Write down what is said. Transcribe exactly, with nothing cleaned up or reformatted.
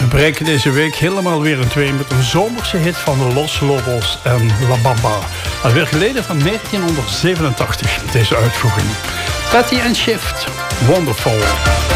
breken deze week helemaal weer in twee met een zomerse hit van de Los Lobos en La Bamba. Alweer geleden van negentienhonderdzevenentachtig, deze uitvoering. Patty and Shift, Wonderful.